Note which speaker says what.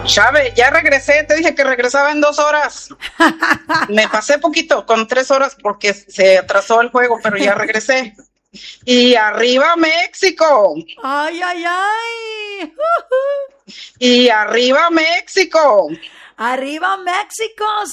Speaker 1: Chávez, ya regresé, te dije que regresaba en 2 horas. Me pasé poquito, con 3 horas, porque se atrasó el juego, pero ya regresé. Y arriba México.
Speaker 2: Ay, ay, ay.
Speaker 1: Y arriba México.
Speaker 2: Arriba México.